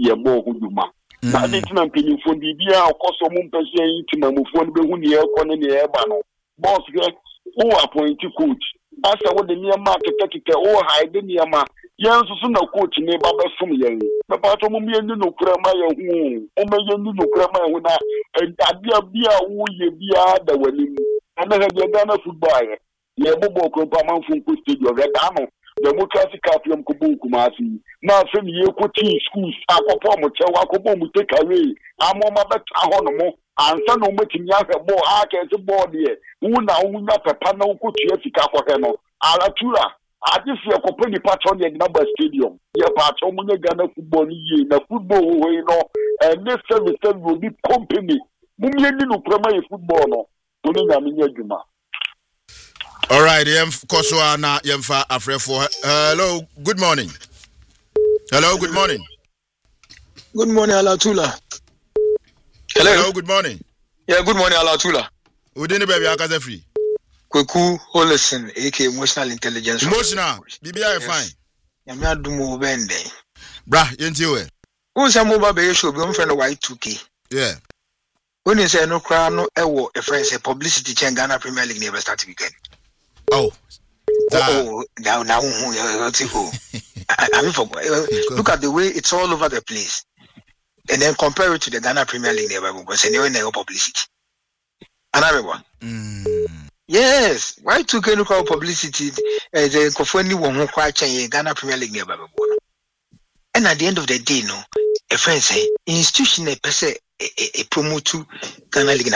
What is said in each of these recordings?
ye bo huduma na de tina mpini fo bibia okoso mu mpese yin tima mu fo ne be hu ne e ko ne e ba no boss ge o appoint coach asa wo de niam akekeke o hide niam yan so na coach ne ba be fom yen be pa to mu ye ni no kura ma ye hu o me ye ni no kura ma hu na adia bia wo ye bia da wani ana ga de Ghana football ye bobo ko pa man fun ko stadium re da no democracy capium ko bon kumasi na se ni ye ko team schools akopo mo che wa ko bon mu take away amo ma bet aho no mo ansa no mo tinya hebo aka se board ye wu na wu nya papa na ko tua sika ko he no alatura adisi e ko pani patron ye number stadium ye patron mo nya Ghana football ni ye na football we no next service will be company mu ye ni no prema ye football no to ni na me nya djuma. All right, Koswa na yemfa afrefo. Hello, good morning. Hello, good morning. Good morning, Alatula. Hello, good morning. Yeah, good morning, Alatula. Udini baby akaze free. Kweku Holison, aka Emotional Intelligence. Emotional. BBI fine. Yamia dumo bende. Bra, yentiwe. Unsa moba be show be friend Y2K. Yeah. When you say no crown no ewo a friend say publicity chain Ghana Premier League never start weekend. Oh. Now, I mean, look at the way it's all over the place, and then compare it to the Ghana Premier League never because anyway, no publicity. Another one. Yes, why took any publicity? The Kofoni won't quite change Ghana Premier League never. And at the end of the day, no, a friend say institution a person a promote to Ghana League.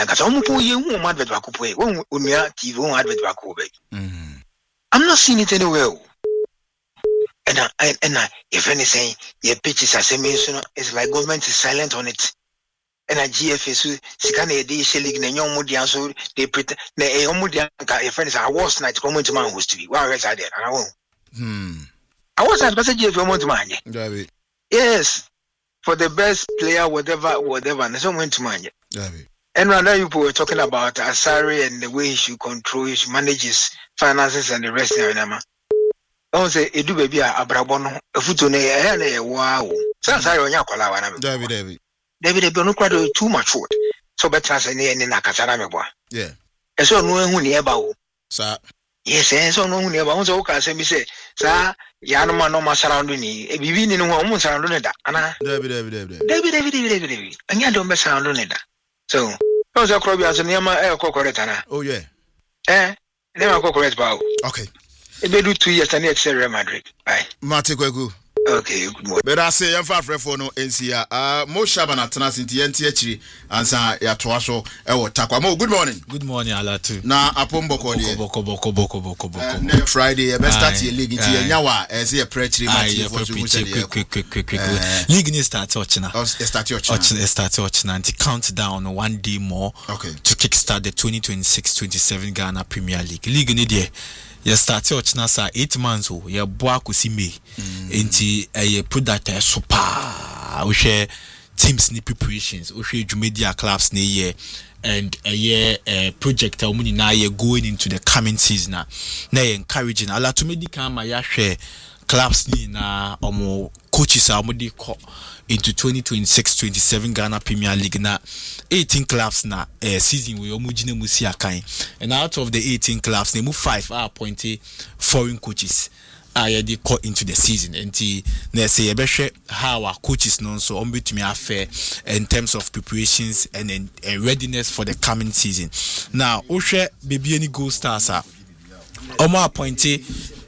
I'm not seeing it anywhere. And if anything, your pitches are saying it's like government is silent on it. And a GFS, Sikane, the league, and young Mudian, so they pretend a Mudian, your friends are worse night coming to man who's to be. Why is I there? I won't. I was at Passager for Montemania. Yes, for the best player, whatever, and so went to Mania. And right now, you were talking about Asari and the way he should control, he should manage his finances and the rest of them. I say, "Edu baby, abrabono, futune, wow." Asari on your collar, David, no quite too much food. So better than any Nakasara. Yeah. And so no one nearby. Sir. Yes, and so no one nearby. Also, can say, "Sir, Yanoma no mas surrounding me. A bivin in one surrounding that." David, and you don't mess around that. So, how's your crop as a Yama air cocoretana? Oh, yeah. Never cocorette bow. Okay. It may do 2 years and it's Real Madrid. Bye. Marty Kwegu. Okay, good morning. But I say, I'm far from no NCA. Mo Shabana Tanas in TNT answer Yatuaso. Takwa. Good morning. Good morning, Alatu. Na Apombo Boko. Next Friday, I best start your league in Yawa as a pre-tree match. Quick. League needs start watching now. Start watching and countdown 1 day more. Okay. To kickstart the 2026-27 Ghana Premier League. League need there. You start watching us 8 months old. You boy kusi me. Inti you put that super. We share teams ni preparations. We share media clubs ni year and a year project. Omuni na year going into the coming season. Na encouraging. Ala to me di kama ya share clubs ni na omo coaches amudi ko into 2026-27 Ghana Premier League na 18 clubs na season we omujine musi akan, and out of the 18 clubs they move 5 are appointed foreign coaches they caught into the season and na say ebehwe how our coaches no so on betumi affair in terms of preparations and readiness for the coming season. Now ohwe baby any Gold Stars omo appointed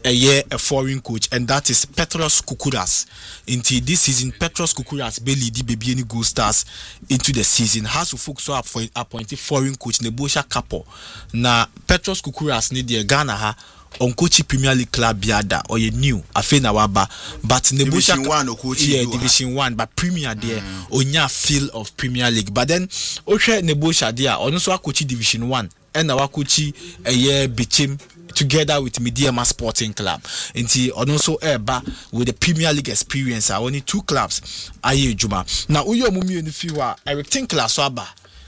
a foreign coach, and that is Petros Kukuras. Into this season, Petros Kukuras barely did baby any Gold Stars into the season. Has to focus up for appointed foreign coach Nebosha Kapo. Now Petros Kukuras need the Ghana ha on coach Premier League club biada or you new afena waba, but Nebosha Division 1, but Premier there onya feel of Premier League. But then Osha Nebosha there also coach Division 1 and our coach a year became together with Mediama Sporting Club. And also Eba with the Premier League experience. Only 2 clubs. Aye Juma. Now Uyo Mumi Unifiwa Eric Tinkler Swaba.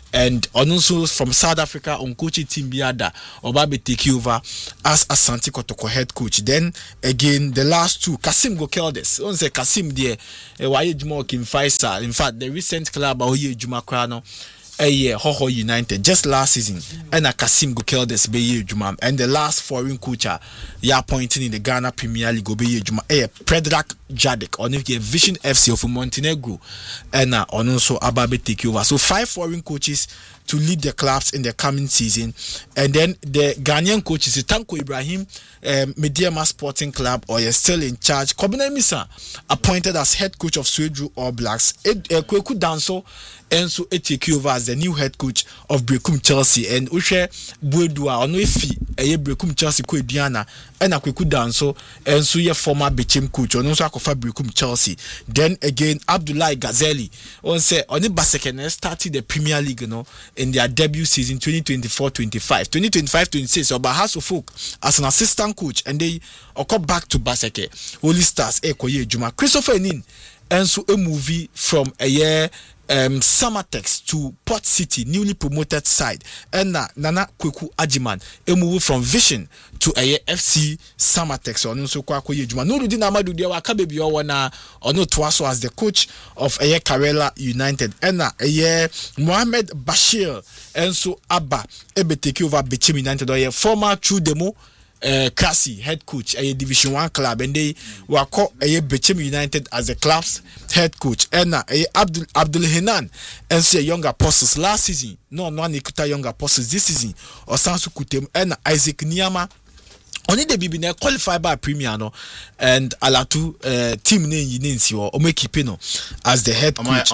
and also from South Africa on coaching team Biada Obabe take over as Asante Kotoko head coach. Then again the last two, Kasim Gokeldes. On say Kasim there Waye Juma Kim Faisal. In fact, the recent club Oye Juma Krano Hoho United just last season, and a Kasim Gokeldes Beye Juma, and the last foreign coach ya appointing in the Ghana Premier League Beye Juma Predrag Jadek on Vision FC of Montenegro, and also Ababe take over. So 5 foreign coaches to lead the clubs in the coming season, and then the Ghanaian coaches Tanko Ibrahim, Mediama Sporting Club, or you're still in charge. Kobina Misa appointed as head coach of Swedru All Blacks. Kweku Danso Enso take over as the new head coach of Brekum Chelsea, and Ushe Buedua ono efi Brekum Chelsea ko Ediana and Kweku Danso Enso ye former Bechem coach ono so akofa Brekum Chelsea. Then again Abdullahi Gazeli on say oni Baseke started the Premier League in their debut season 2024-25 2025-26 Oba House of Folk as an assistant coach, and they come back to Baseke Holy Stars Ekoye Juma. Christopher Enin Enso a movie from a year Samatex to Port City, newly promoted side, and Nana Kweku Ajiman a move from Vision to a FC Samatex or so Kwakoye Juma. No Rudin Amadu de Wakabebi Owana or no Twaso as the coach of a Karela United, and a year Mohamed Bashir and so Abba Ebe take over Bechem United or a former True Demo Kasi head coach a Division 1 club, and they were called a Bechem United as the club's head coach, and Abdul Henan and say Young Apostles last season, no Nikuta Young Apostles this season, or Sansu Kutem and Isaac Niyama. Only the Bibine qualified by Premier and Alatu team name Yininsi or Omekipino as the head coach.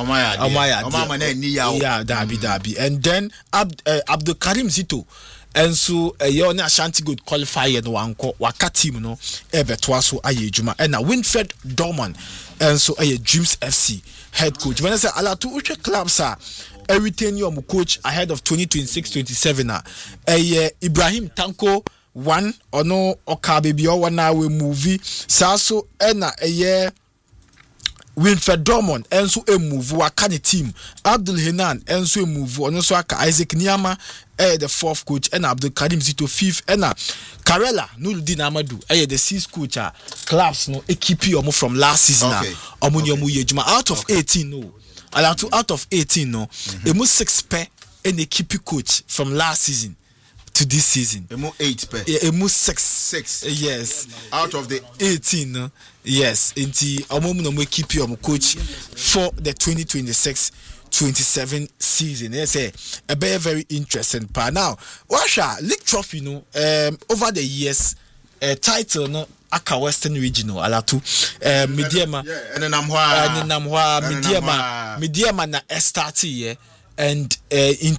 Dabi. And then Abdul Karim Zito. And so Yona Ashanti good qualifier no anko waka team no ebe twaso aye juma, and Winfred Dorman and so Dreams FC head coach. When I say Alatu uche clubs are everything your coach ahead of 2026-27 Ibrahim Tanko one or no Okabebi or one hour movie Saso ena Winfred Dorman enso move wakane team. Abdul Henan enso move ono so aka Isaac Niyama the 4th coach, and Abdul Karim Zito 5th, and Karela Nurudin Amadu the 6th coach clubs no equipe omo from last season omo yejuma out of 18 no out of 18 no emu 6 pair and equipe coach from last season to this season. Emu 8 pair. Emu 6. Yes. Out of the 18 no. Yes, inti omo no keep your coach for the 2026-27 season. Yes, a very interesting part. Now, Washa League Trophy over the years title no Aka Western Regional Alatu Mediama Mediama na start here, and in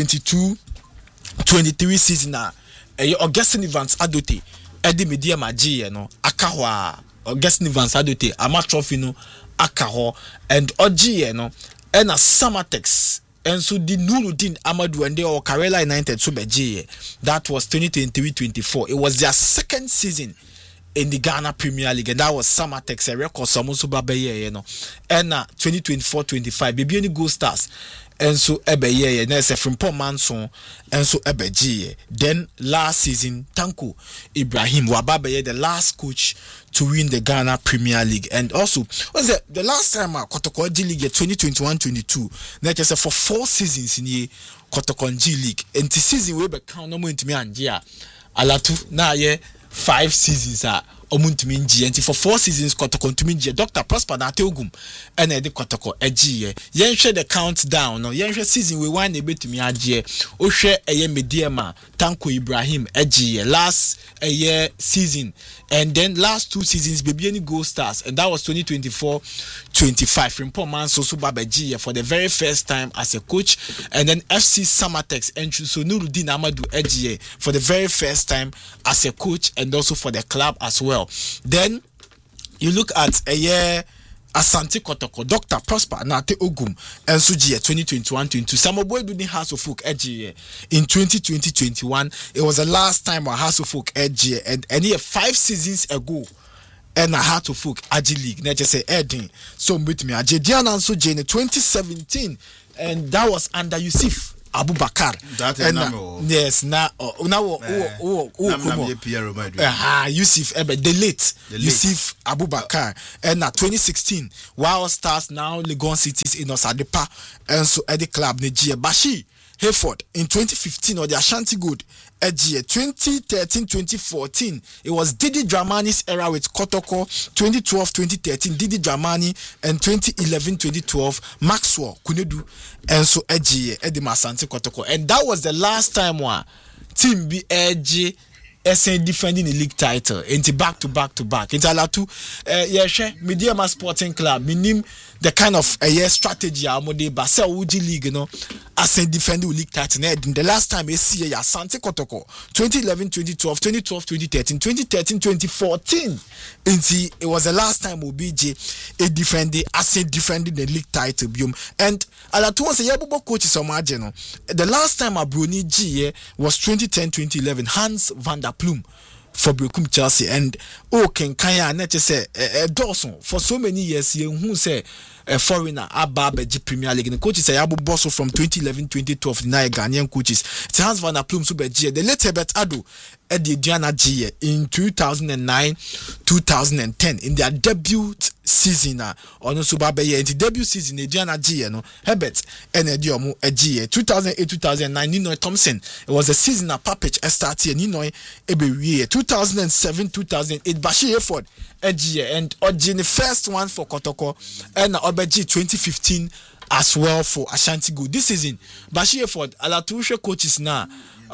2022-23 season Augustine Evans Adote Eddie Mediama G Akahwa Augustine Evans Adote Ama Trophy no Akaho and Oji and a Samatex and so the Nurudin Amadu and they or Karela United so that was 2023-24. It was their second season in the Ghana Premier League, and that was Samatex a record Samuso Babaye and 2024-25 baby any Gold Stars and so ebeye and there's a from Paul Manson and so ebeji. Then last season Tanko Ibrahim Wababaye the last coach to win the Ghana Premier League, and also was the last time Kotoko G League 2021-22 that is for 4 seasons in the Kotoko G League, and the season we be count no more into me and alatu na ye 5 seasons omuntumi nji enti for 4 seasons Kotoko ntumi nji Dr. Prosper na Teogum ene de Kotoko eji yenhwe the countdown no yenhwe season we wan ebetumi aje ohwe Mediama Tanko Ibrahim eji last year season, and then last 2 seasons baby any Gold Stars, and that was 2024-25 from Paul Manso Babaji for the very first time as a coach, and then FC Samatex entry so Nurudin Amadu eji for the very first time as a coach, and also for the club as well. Then you look at a year Asante Kotoko, Dr. Prosper Nate Ogum, and Suji 2021-22. Samoboy Duni House of Folk Edge in 2020-21. It was the last time our House of Folk Edge, and here 5 seasons ago. And I had to folk Aji League. Let's say Edding. So with me, Aji Diana and Suji in 2017, and that was under Yusuf Abubakar. That is yes, now Yusuf the late Yusuf Abubakar. And now 2016, Wild Stars now Legon Cities in Osadepa and so at the club Nigeria Bashi Hayford in 2015 or the Ashanti Good. 2013-2014, it was Didi Dramani's era with Kotoko. 2012-2013, Didi Dramani, and 2011-2012, Maxwell Kunedu, and so Eddie Masante Kotoko. And that was the last time one Team B Edgy SN defending the league title. Into back to back. Into Alatu, Mediama Sporting Club, minim the kind of strategy Amode Basel Uji League, SN defending the league title. The last time I see Asante Kotoko, 2011-2012, 2012-2013, 2013-2014. It was the last time OBJ defending the league title. And Alatu was a Yabubo coach is the last time a Bruni G was 2010-2011. Hans van der Plum for Brekum Chelsea and Ken Kaya net say Dawson for so many years who say a foreigner Ababeji Premier League and coaches say Abu Bosso from 2011-2012 the Ghanaian coaches it's Hans van der Plum Super G the late Herbert Ado Eddie Diana G in 2009-2010 in their debut season on Subabe in the debut season Diana G Herbert and Ediomu G 2008-2009 Ninoy Thompson it was a season a puppet started Ninoy Ebewie 2007-2008 Bashir Hayford and Oji the first one for Kotoko and Obeji 2015 as well for Ashanti Good this season Bashir Hayford Alatusha coaches now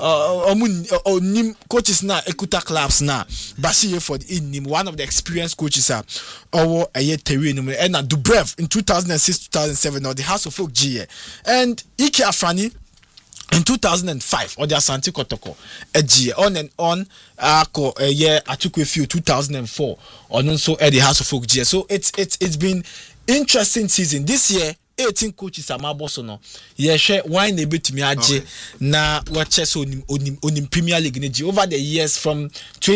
coaches now Ekuta clubs now Bashir Hayford in one of the experienced coaches are or a year terrain and Dubrev in 2006-2007 or the House of Folk G and Ike Afrani in 2005 or the Asante Kotoko a G on and on a year I took with you 2004 or also at the House of Folk G so it's been interesting season this year 18 coaches are maboso no ye share wine a bit me aje na watch so on Premier League neji over the years from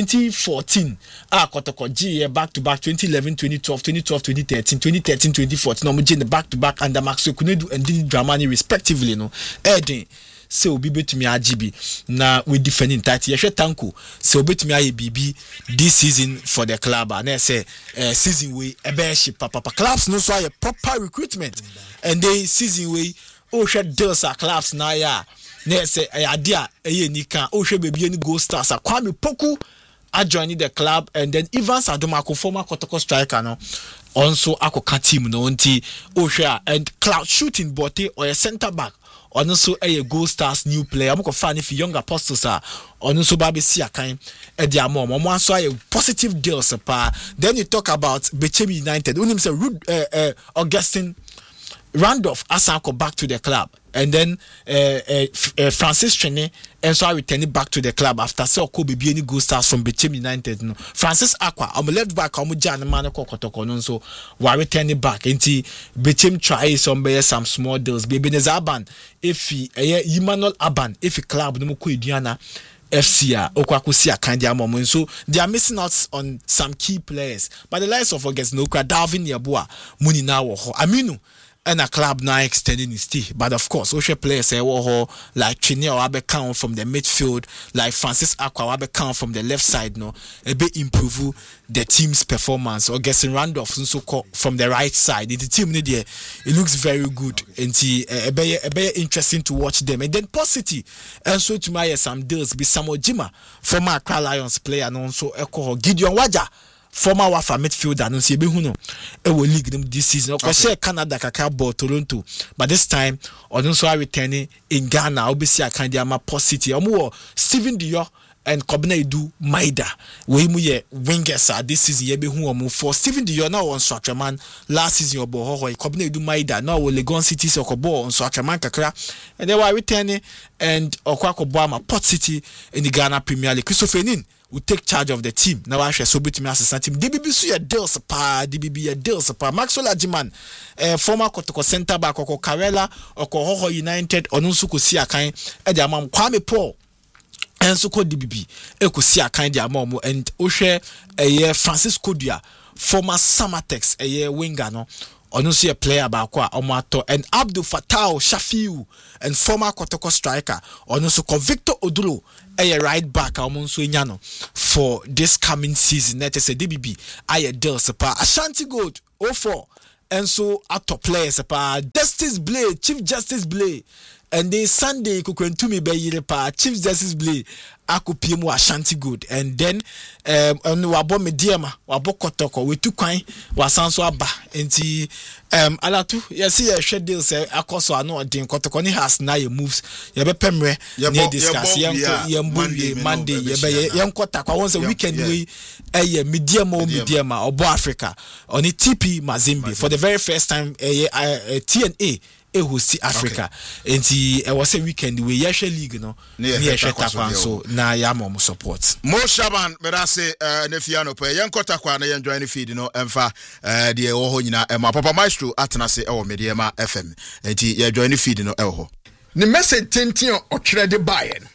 2014 Kotoko G back to back 2011 2012 2013 2014 no the back to back under Maxwell Kunedu and Didi Dramani respectively no Eden so obi betumi agibi na we defending title ye hwe tanko so obi betumi aye bibi this season for the club na say season we ebe papa clubs no so aye proper recruitment and they season we o hwe deals are clubs na ya na say ade a eye nika o hwe bebi ni Gold Stars Kwame Poku joining the club and then Evans Adomako former Kotoko striker no also akoka team no nti o hwe and Cloud Shooting Bote or a center back on also a Gold Stars new player. I'm going to if young apostles are on also baby see a kind at their mom. I'm so a positive deals. Then you talk about Bechemi United. When him say Augustine Randolph Asanko back to the club, and then Francis Chene and so I return it back to the club after so Kobe be any Gold Stars from Bechemi United. No Francis Aqua, I'm left back. I'm Jan man Kotoko no so we return it back. Into Bechemi try some small deals. Baby Nezaban if he Emmanuel Aban if he club no ko Diana FCA Okwakusia Kandia Momo so they are missing out on some key players. But the likes of August Nokra Dalvin Yabua Muni now Aminu. And a club now extending his stay. But of course, social players say like Chineo Abe count from the midfield, like Francis Aqua Abe count from the left side, no, a bit improve the team's performance. Or guessing Randolph so from the right side. The team it looks very good and a very interesting to watch them. And then Posity and so to my some deals be Samuel Jima, former Accra Lions player, and also Gideon Waja. Former Wafa midfielder no see behuno e will league them this season. Of course, Canada kaka ball Toronto, but this time on so returning in Ghana. Obviously, I can't diama Posity. Steven Dior and Kobina Edu Maida. We muye wingers this season. Ye behu for Steven Dior now on Swatraman last season. Obo Kobina Edu Maida now Legon City Sokobo on Swatraman kakra, and they were returning and Okwako Boama Port City in the Ghana Premier League. Christopher Nin will take charge of the team. Now I shall so bit me assistant team. DBB so deals pa DBB a deals pa Maxwell Ajiman former Kotoko center back Oko Karela Oko Hoho United Onunsuku Siakan e dia mam Kwame Paul enso ko DBB e ko Siakan dia mam and Oshe Francis Kodua former Samatex winger no ono so ye player ba ko a omo ato, and Abdul Fattah Shafiu and former Kotoko striker ono so ko Victor Oduro a right back omo so nya no for this coming season. Net say DBB aye deal sepa Ashanti Gold 04 and so ato players sepa Justice Blade, Chief Justice Blade, and then Sunday kukwentumi be yire pa Chief Justice Blade akopie mu Ashanti Good, and then wabo mediama wabo Kotoko we tukwan wasanso aba enti alatu yesi ye hwe deal say akoso ano odin Kotoko ni has na ye moves ye be pemre ne discuss ye Monday ye be ye nkota kwa once weekend we mediama obo Africa oni TP Mazembe for the very first time TNA host Africa enti was a weekend we yeshe league no ne yeshe so na ya mom support Mo Shaban merase nefiano pe yenkota kwa na yenjoin the feed no emfa de ewo ho nyina Papa Maestro atenase ewo Mediama FM enti ye join the feed no ewo ni message tentin otwere de bayen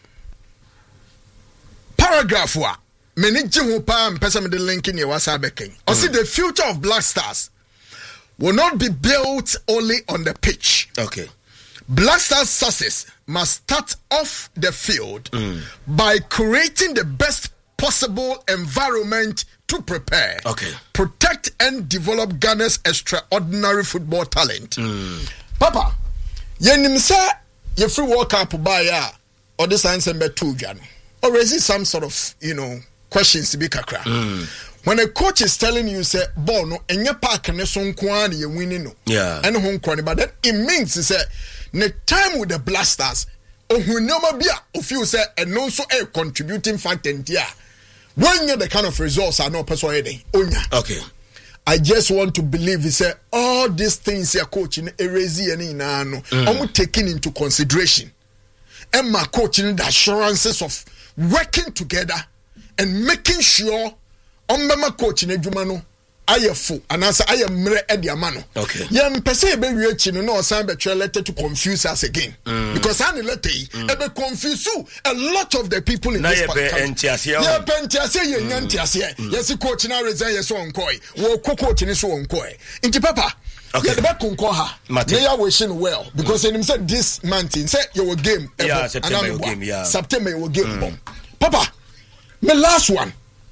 paragraph wa meni jihu pa mpesa me de link in your WhatsApp beken o see the future of Black Stars will not be built only on the pitch. Okay. Black Stars success must start off the field by creating the best possible environment to prepare, protect and develop Ghana's extraordinary football talent. Papa, yenimsa ye free World Cup buyer or the science and betu jan. Or is it some sort of, questions to be kakra? When a coach is telling you say ball no enye park ne so nko you winning no and ho nko but then it means say the time with the Black Stars ohunoma bia of you say and no so a contributing factor ntia when you the kind of results are no person heading onya. Okay, I just want to believe he say all these things your coach in erezi any na no taking into consideration and my coaching the assurances of working together and making sure Ombema coach in adwuma no ayefo anasa ayemre e de ama no. Okay. Yem pese be wiechi no na osan be try letter to confuse us again. Because an letter e be confuse a lot of the people in this country. Na ye be entiase. Ye be entiase ye nyantiase. Yes coach na resign yes on koi. Wo coach ni so on koi. Inti papa. Okay. The back konko ha. They are wishing well because him said this month say your game. Yeah, September your game, yeah. September your game. Papa, my last one.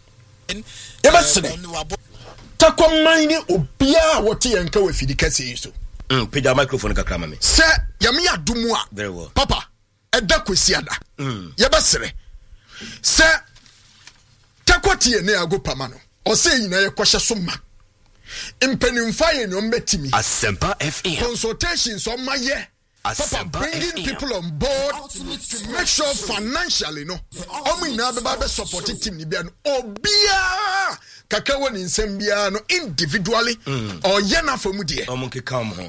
Takwa mine obia wote yanka we fidi kase so pega microphone kakra ma me se yame adumu a very well papa eda kwesi ada ye besere se takwa tie ne ago pama no o se yina ye kwhye so ma impenimfa ye no mbetimi Asempa FM consultations on my ye Papa, bringing people on board to make sure financially, no. Omina baba supporting team nibian obia kakawa ni nsembia no individually or yena for mudie. Omuke come home.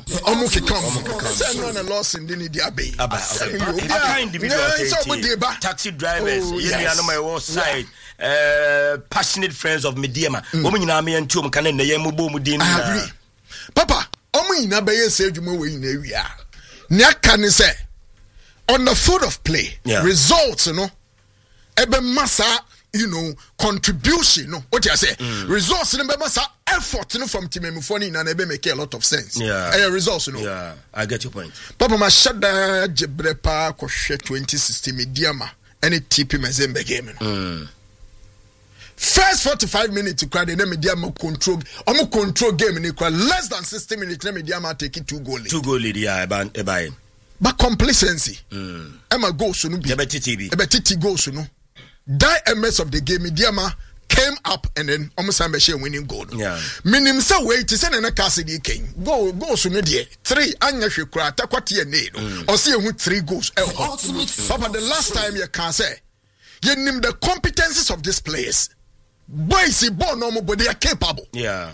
Say no na loss in the dia bay. Aba individual taxi drivers, you know my work side. Passionate friends of Mediama. Omina me and two can na yemu bo mudin. I agree. Papa, omina be ye say dwuma we na wi a. Nyaka ni say on the foot of play results ebe massa contribution what you say results ebe massa effort from team mufoni na ebe make a lot of sense results I get your point papa ma shada jebrepa ko 2016 Mediama any TP Mazembe game first 45 minutes to crowd Mediama control game in less than 60 minutes Mediama take 2 goal lead but complacency Emma goes no be ebetiti goes no die MS of the game Mediama came up and then almost ambitious winning goal minim say wait say na cast the king goals no there 3 anya hwe kura takwate ne no o say hu 3 goals papa the last time you can say you name the competencies of this players. Boys, he born normal, but they are capable. Yeah.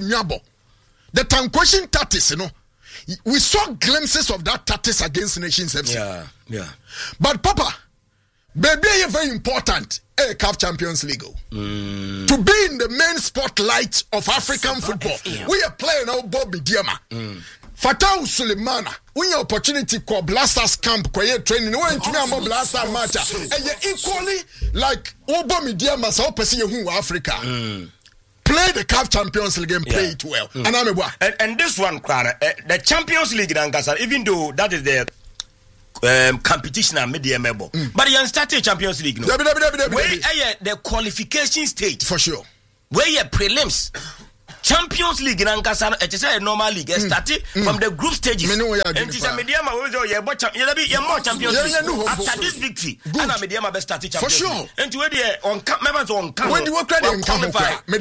The time question tactics, we saw glimpses of that tactics against Nations FC. Yeah. But Papa, baby, is very important. CAF Champions League. To be in the main spotlight of African football. We are playing our Bobby Diama. Fatau Sulemana, when your opportunity call Blasters camp, quiet training, when to me Blaster matter, and you equally like Obama Diama, so pursue who Africa. play the CAF Champions League and play it well. And this one, the Champions League in Angasa, even though that is the competition and media member, but you started Champions League. No? The qualification stage for sure. Where you prelims. Champions League in Angasa, it is a normal league. Started from the group stages. And it's a media more Champions League. After this victory, and a media best started Champions League. For sure. And to where they members on when you work ready and qualify, and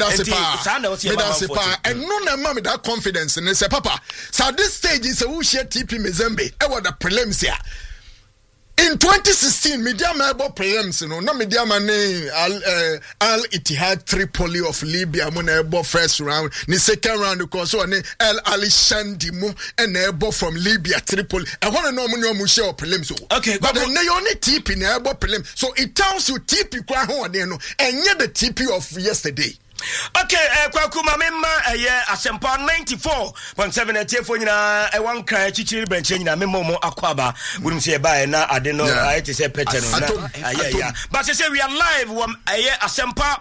no man with that confidence and they say, Papa, so this stage is a Ushia TP Mizembe. I want the prelims here. In 2016, Midiama about prelims, no Midiama Al Ittihad Tripoli of Libya, Monebo first round, the second round, because so El Ali Shandimu and Ebo from Libya, Tripoli. I want to know Musha prelims. Okay, but then they only TP in Ebo prelim. So it tells you TP and yet the TP of yesterday. Okay, Kwakuma Mema, Asempa 94.7 at Tefona, a one cry chichi benching, a memo aquaba, wouldn't say by now, I don't know, I to say better. But I say we are live, Asempa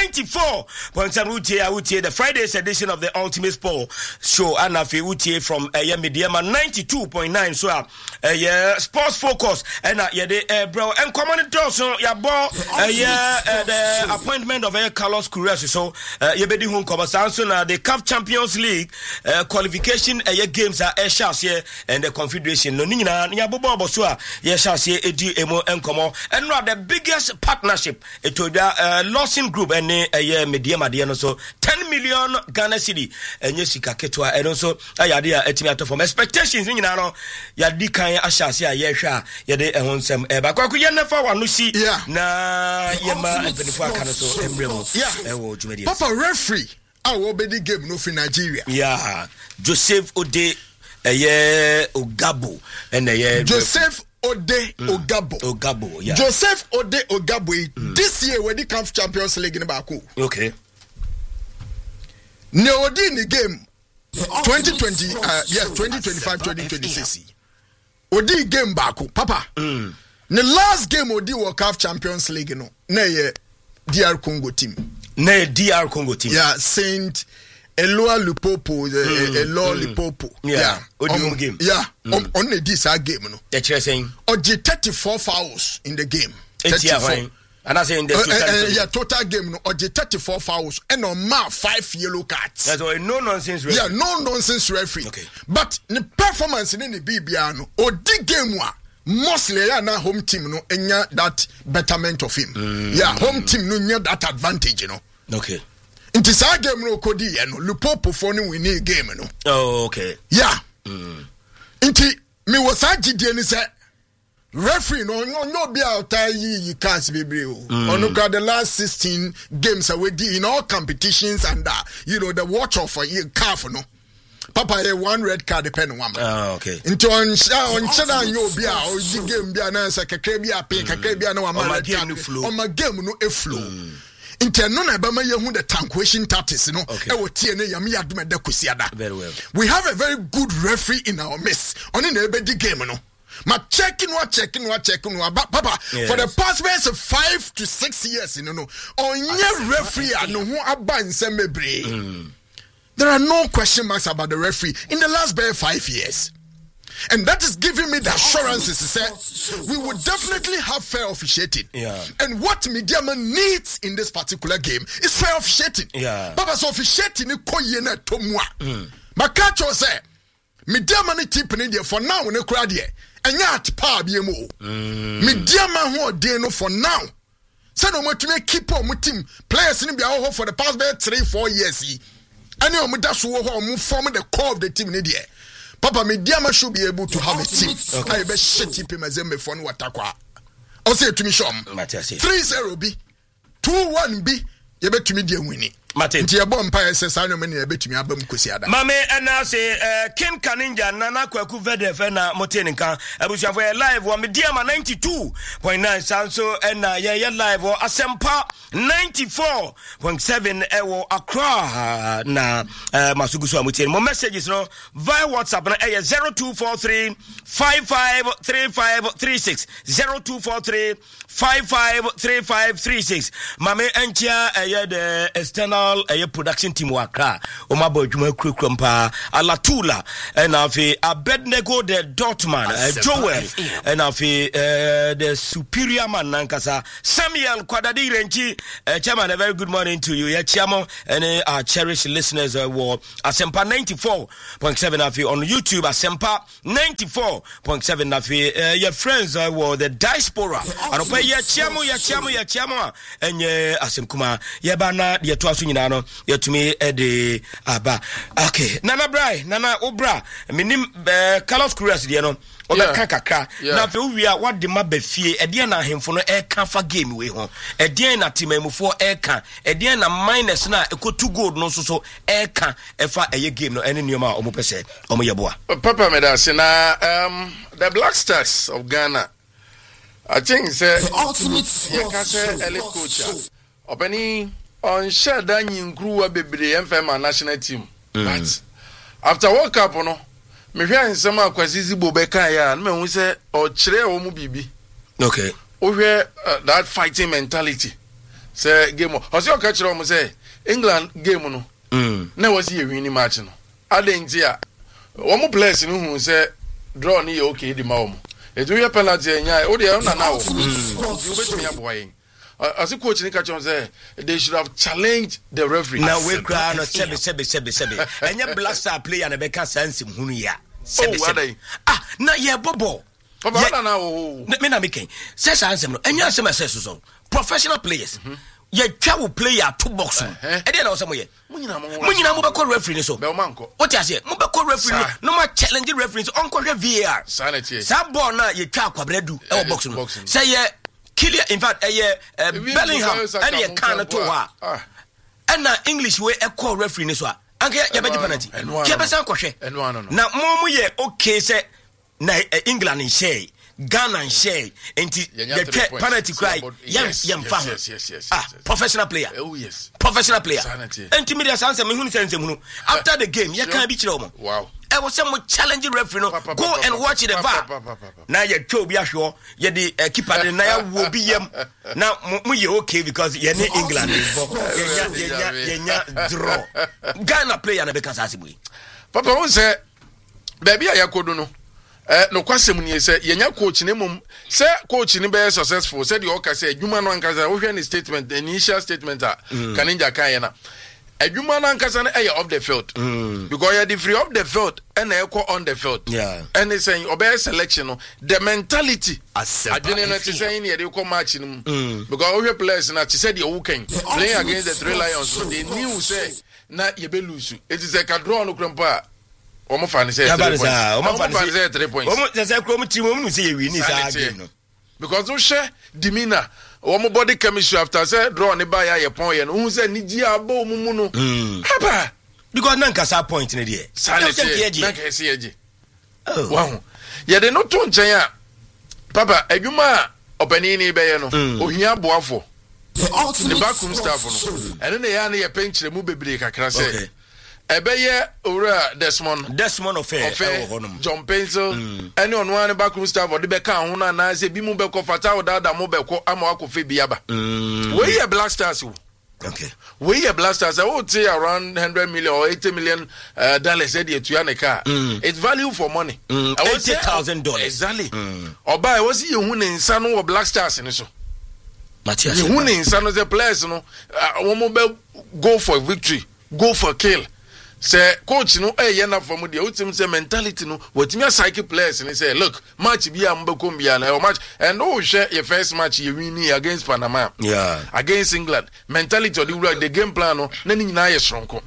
94.7 Utia, the Friday's edition of the Ultimate Sport show, Anafi Utia from Mediama 92.9, so sports focus, and bro, and common also, the appointment of Carlos Queiroz. So yebedi hun komasanso na the CAF Champions League qualification games are shares here and the confederation no nyina nya bobo so a ye shares here edi emo enkomo and no the biggest partnership etoda Lawson Group and media no so 10 million Ghana cedi enye sika ketwa and so ayade a etimi ato from expectations nyina no ya di kan a shares here ye hwa ye de ehonsem ba kwaku ye nefa wanu si na ye ma empenifu aka no so embremo Papa referee our bedi game no for Nigeria. Yeah, Joseph Ode Ogabo and Joseph Ode Ogabo. Yeah. Joseph Ode Ogabo this year when they come Champions League in Baku. Okay. Neodi in the game 2020 2025-2026. Odi game Baku, Papa. The last game Odi World Cup Champions League no. Na DR Congo team. DR Congo team. Yeah, Saint Eloi Lupopo, Eloi Lupopo. Yeah. Game. Yeah. On this game, no. That's what saying. Or 34 fouls in the game. 34. And I say in the total game, no. Or 34 fouls and on 5 yellow cards. That's why no nonsense referee. Yeah, no nonsense referee. Okay. But the performance in the BBR, no. Or the game one. Mostly na home team no enya that betterment of him. Yeah, home team no nya that advantage, you know. Okay. Inti sa game no kodi no Lupopo for no win game no. Oh, okay. Yeah. Inti me was agide ni say referee no be out yi cars bebre o. Ono got the last 16 games we did in all competitions and the watch of for CAF no. Papa one red card depend on one. Oh, okay. Into on chada yo bia o di game bia na say kakra bia pe kakra bia na wa red card. On my game no e flow. Into no na ba ma ye hu the tankwation tactics no e wo tie na yam yadom da kwesiada. Very well. We have a very good referee in our midst. Oni na e be di game no. Ma checking what Papa for the past 5 to 6 years on your referee no ho aba nsem mebre. There are no question marks about the referee in the last 5 years. And that is giving me the assurances to say we will definitely have fair officiating. Yeah. And what Mediaman needs in this particular game is fair officiating. Yeah. Papa so officiating is koye na tomwa. Makacho say Mediaman tip in there for now ne kura there. Enya at pa biemo. Mediaman ho dey no for now. Say no to make keep on team players in bia for the past 3-4 years. And you move form the core of the team in there. Papa Mediama should be able to have a team. I be shitty Pimazembe for Watakwa. I'll say to me, Shom 3-0 B 2-1 B. You bet to me, dear Winnie. Martin, dear Bompire says, I know many a bit to me. Abum Kusiada. Mame, and I say, Kim Kaninja, Nana Kwaku Vede, Fena, Motenica, I was live one Mediama 92.9 Sanso, and ya live or Asempa 94.7 Ewo Accra. Na Masugusu Mutin. More messages no via WhatsApp 0243 553536 0243 553536 mame entia the external production team wakra omabo adwuma kurekram pa Alatula and afi Abednego the Dortman Joel and afi the superior man nankasa Samuel Kwadadi Renchi chairman, a very good morning to you. Yeah, chairman and our cherished listeners were Asempa 94.7 afi on YouTube, Asempa 94.7 afi your friends were the diaspora and opa ya chairman and Asemkuma yabana ya to aso nyina no yatumi de aba. Okay, Nana Brai, Nana Obra, minim Carlos Cruz de no obeka kakra na fe wi a wade mabafie ede na ahemfo no e ka fa game we ho ede na timamufo e ka ede na minus na ekotu gold no so e ka e fa eye game no ene nioma omo pese omo yeboa Papa Medase na the Black Stars of Ghana, I think say elite coach openi on share dan yinkruwa bebre emfema national team but after World Cup no me hwe nsema akwasizi bobeka ya na me hu se o kire o mu bibi okay o hwe that fighting mentality say game o se o ka kire o mu say England game no na was ye win match no adenji a o mu players no hu se draw ni okay di ma o mu e do ye penalty enya o de na na o you betimi aboyin as a coach in Kachon say they should have challenged the referee. Now we cry no sebe. Enya Black Star player na beka sense hunu ya. Na ye bobo. Papa na o. Me na meken. Say ansem no. Enya ansem say so. Professional players. Ye twa wo player to box. E dey na o say mo ye. Munyina mo be call referee ni so. Be o manko. What you say? Mo be call referee no ma challenge referee so on call VAR. Sanity. Sa ball na ye twa kwabradu e box no. Say ye Kilia, in fact, Bellingham, and a can to her. And now English way a call referee this one. And get your penalty. Kebesan Koshe. Now, Momo ye okay, say, England in Shay, Ghana in Shay, and the penalty cry, young farmer. Professional player. Oh, yes. Professional player. And to me, there's answer me who sends him. After the game, you can't beat your wow. I was some challenging referee. Go and watch the VAR. Now you told me sure you the keeper now will be now we okay because you're in England. Draw. Ghana player na because asibwe. Papa won say baby ayakodo no. No kwasem ni say yenya coach ne mum say coach ni be successful said you okay say adwuma no ankaza wo hwe ni statement the initial statement kaninja kan na adwuma no ankasa na off the field because you the free off the field and on the field and they saying obey selection no the mentality adwene no to say ni dey come match no because we players na to say the weekend playing against the Three Lions so they knew say na ye be lose it is a draw no krompa omo fa ni say 3 points omo fa ni say 3 points omo say krom team omo no say we ni say game no because we share demeanor omo body chemistry after say draw ne ba ya pon ye no hu say ni gi abo mumu no haba because nan kasa point ne dey sanity nan kasa ye wow ye de no to nchen a papa adwuma opani ni be ye no ohia boafo the backroom staff no ene ne ya na ye penchire mu bebre kakra say ebeye ora Desmond of John Pencil any on one backroom staff or the beka ho na na say bi mu be ko fata o dada mu be ko ama akofe biaba we here Black Stars okay we here Black Stars I would say around 100 million or 80 million dollars said you to an car it's value for money $80,000 exactly oba I was you hu ne nsa no Black Stars ni so Matthias you hu ne nsa no the players no one be go for victory go for kill. Say coach no na for mu de utim say mentality no watimi psyche players and say look match bi am bekom bia na match and share your first match you win against Panama against England mentality of the game plan no na ni nyina ye sonko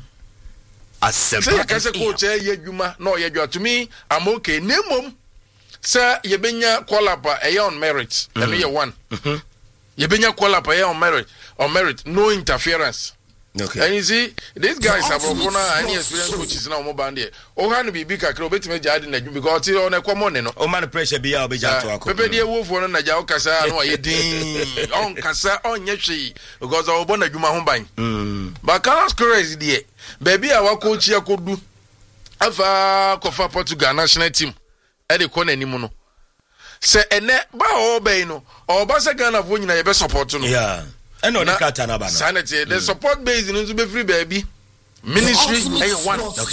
say say coach ye adwuma no ye adwa to me am okay nemom say ye benya call up on merit let me ye one ye benya call up on merit no interference. Okay. And you see, these guys have any experienced coaches now more band here. Oh, han be big akro beti me jadi na because it on a common no. O man pressure be ya obeja to akọ. Pepe dey wo for na ja o kasa no ye din. On kasa on ye hwe because o bo na dwuma ho ban. But Carlos Cruz dey. Baby a wa coach ya kodu. Afa kofa Portugal national team. E dey ko na nimu no. se ene ba obey no oba se Ghana fo nyina ye be support no yeah and no kata na ba no sanity the support base no be free baby ministry one okay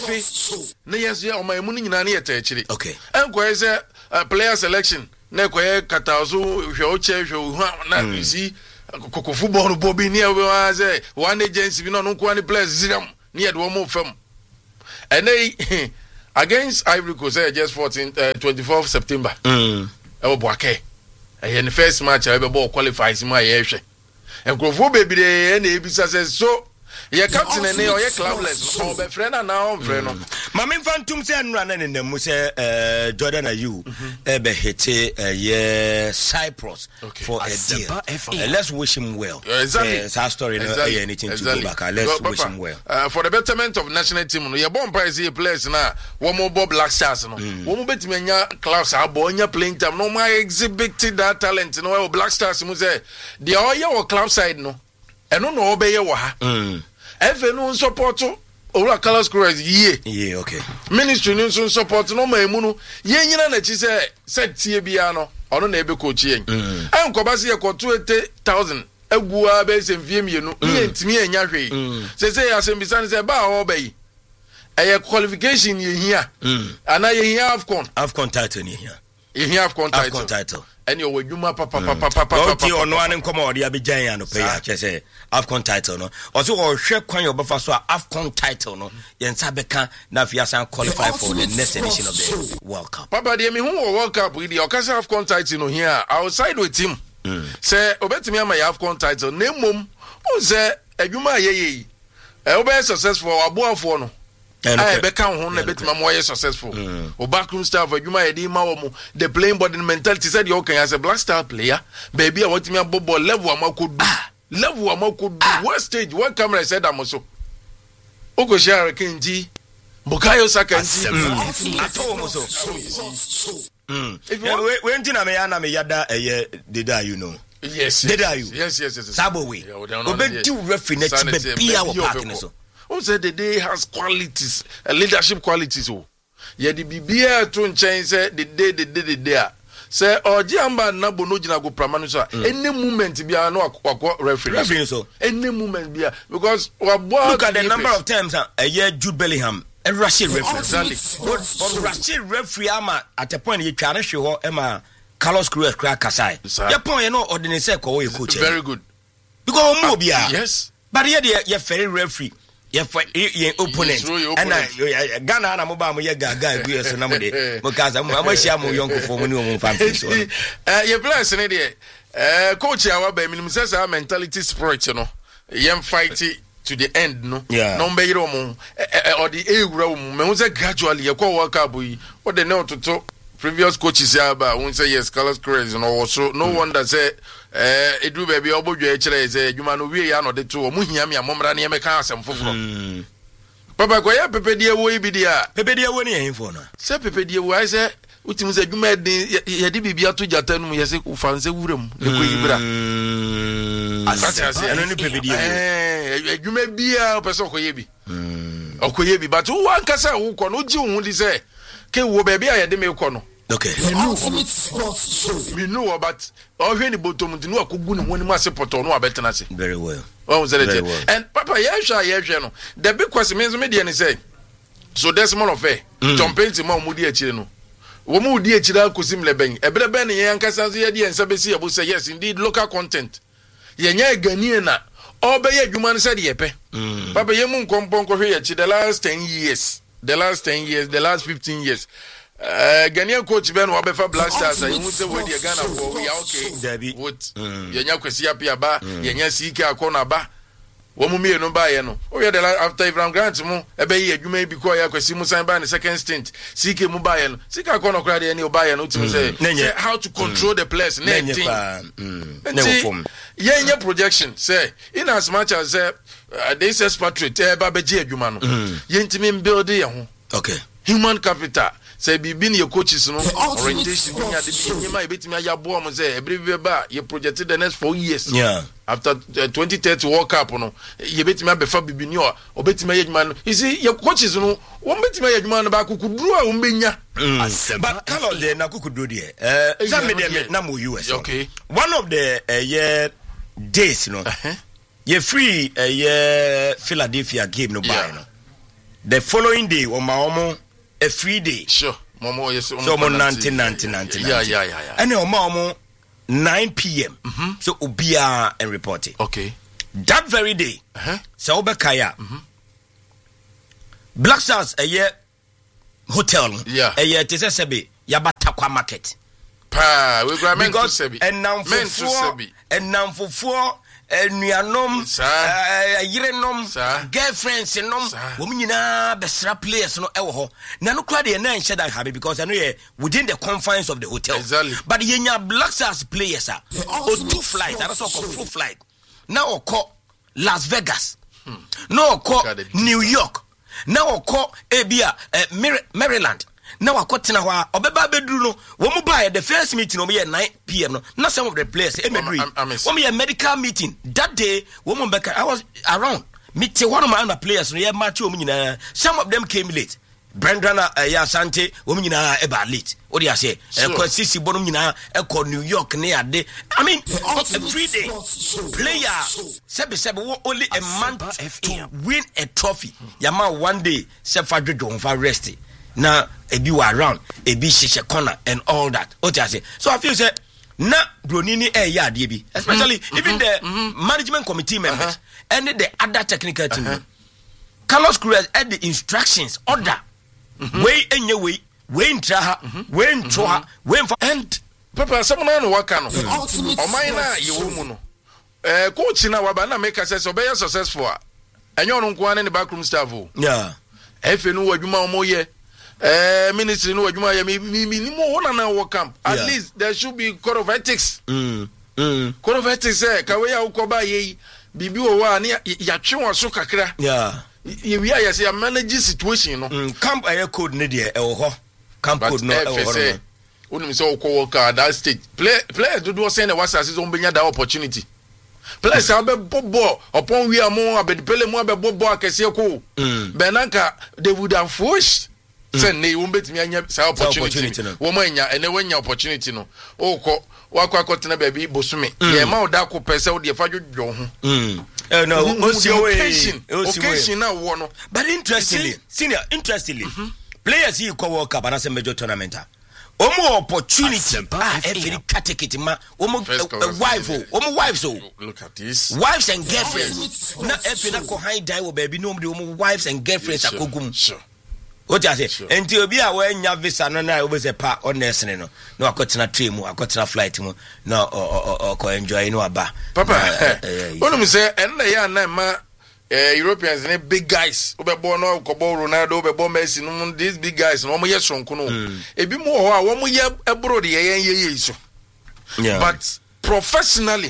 efi na yes ya o ma emu nyina na ye ta chiri okay enko say player selection na ko kata so hwe o che hwe na si koko football bobi ni e say one agency bi no nko ani players ziram ni ye do mo fam and they against Ivory Coast just 24th September e wo boake e the first match e be ball qualifies ma ye hwe enkrofo bebire na ebisa say so ye captain ene o ye clubless no be friend na on friend no mama infantum say anura na ne mu say Jordan Ayew be hit ye Cyprus for a deal. Let's wish him well. Exactly. It's our story no anything to go back. Let's wish him well. For the betterment of national team no ye born prize here players na wo mo Bob Black Stars no wo mo betimi anya clubs abo anya playing time no my exhibit that talent no Black Stars mu say the all your club side no eno no obeye wo ha efe no support Ora Carlos Cruz ye okay ministry no support no ma emu no ye nyina na chi say tie bia no ono na ebe coach yen enkoba se ye ko 20,000 agua be se mfie mienu ye ntimi enya hwe say asembisa say ba ho ba yi eye qualification ye hia ana ye hia AFCON title ni hia ye hia AFCON title and you were papa okay ono an nkomo ode abejan ya no pay che say AFCON title no also o hwe kwan obefa so AFCON title no yensa beka na fiasa qualify for the next edition of the World Cup papa de me hu World Cup we the okasa AFCON title no here outside with him say obetimi ama ya AFCON title na mom o say adwuma ye obe successful aboafo no I become home a bit more successful. Or backroom staff, you might the playing body mentality said you okay as a Black Star player. Baby, I want me a bubble level a could do. Level a could do. What stage, what camera said I'm also. Oko Shara Kenji, Bukayo Saka, at home so. When Tina Mayana Mayada, did I, you know? Yes, did I, you? Yes. Sabowe. Obey two refinance, be our partner. Who said the day has qualities, leadership qualities? Oh, yeah, the BBA to change the day there. Say, or Jamba Nabo no Jinago Pramanusa, any moment be a no referee. So, any moment be because look at the number of times a year Jude Bellingham, a Russian referee. But Russian referee, at a point you can't show Emma Carlos Cruz crack Kasai. Your point, you know, ordinary circle, you coach. Very good. Because Mobia, yes, but here you're very referee. Your opponent and Ghana na mobile ye gaga bi so na mo de because am share mo yonko for mo ni o family so you bless ne de coach ya wa ba minimum say mentality spirit no yem fight to the end no no be yiro mo or the ewura mo me say gradually ye call work up yi o de ne ototo previous coaches ya ba won say yes Carlos Cruz no so no wonder say edu baby obodwa e kire say adwuma no wie ya no de to o mu hia me amomra ne me kan asem foforo papa ko ya pepedie wo ibi dia pepedie wo ne yen fo no say pepedie wo I say utim say adwuma de ye de bibia to jata no ye say ufanse wuram ne ko yibra asase eno ne pepedie wo adwuma bia opeso ko ye bi okoye bi but wo ankasa wo ko no ji wo di say ke wo baby a ye de me ko no okay we know but already bottom the no akogu ne woni ma sepoto no abetena se very well and papa ye no the big question means me dey say so Desmond of John Painting ma mudi akire no wo mu di akire akosim leben ebrebe ne yan kasa so ye dey ensa besi abo say yes indeed local content ye nya ganie na obeye adwuma no say de ye pe papa ye mu nkompon ko hwe ye chi the last 10 years the last 15 years Ghanaian coach Ben Wabefa Black Stars you say we dey Ghana for we are okay what yenya kwesi apia ba yenya CK akona ba wo mu me no ba ye no o ye the after Ibrahim Grant mu ebe ye adwuma bi ko ya kwesi mu san ba ne second stint CK mu ba ye no CK akona kra de ne ba ye no timi say how to control the players yenya projection say in as much as this expatriate ba beji adwuma no yentimi build ye ho okay human capital say bibi ne coaches no orientation ni ade bi nyema e betimi ayabo am say every ba ye projected the next 4 years after 2030 World Cup no ye betimi abefa bibi ni o betimi ayedwuma no you see ye coaches no won betimi ayedwuma no ba kukuduru a won benya but Carlos de na kukuduru de some me na mo US okay one of the year days no ye free Philadelphia game no buy no the following day on my a free day. Sure. Momo yes. So mo 19. Yeah. And on my 9 p.m. So ubia and report it. Okay. That very day. So obekaya. Black Stars a year hotel. Yeah. A year tese sebe Yabatakwa market. Pa we go because sebi. And now for four nuanom yerenom girlfriends nom wo nyina besra players no ewo ho na no kra de na nche that happy because I know within the confines of the hotel exactly. But yenya Black Stars players o two flights I also call full flight now call Las Vegas no call New York now call ebia Maryland now I got na obeba bedru no wo mu buy the first meeting no be 9 p.m. no na some of the players wo me medical meeting that day wo mu beka I was around meet one of my players no match wo nyina some of them came late Brendan ya Sante wo nyina e ba late what do you say Kwasisi bono nyina e ko New York ne ade I mean every day player sebe only a month to win a trophy yama one day se fa dwodwo fa rest na ebi wa around ebi shisha corner and all that what I say so I feel say na bronini ya ade bi especially even the management committee members and the other technical team Carlos Cruz had the instructions order way enye way intra way intro way and papa someone no waka no o man na ye wo mu no coach na waba na make say so be successful enyo no nko an ne backroom staff efe no wadwuma o mo ye ministry no adwuma ya mi mo wona na wo camp at least there should be code of ethics code of ethics ka we ya ukoba ye bibi wo wa ne ya twe so kakra ye wi ya say manage situation no camp air code ne de e wo ho camp code no e wo ho no mi so ko work that stage players do say na wasa season benya that opportunity players abe bobo upon we am abedpele mu abe bobo akese ko benanka they would have wished send ne wo betimi anya sa opportunity wo manya ene wanya opportunity no okọ wakọ tena baby bosume ye ma oda ko pese wo de fa dwodwo ho no occasion na wo no but interestingly players here ko World Cup na major tournament omo opportunity every category ma omo wives look at this wives and girlfriends na every na ko high die wo baby no omo wives and girlfriends akogum what you say enti obi a we nya visa no na we say pa honest no no akotena train mu akotena flight mu no ko enjoy no aba papa onum say enna ya na ma Europeans ne big guys obebo no kobo Ronaldo obebo Messi no these big guys no mo ye sonko no ebi mo ho a wo mo ye ebro de ye so but professionally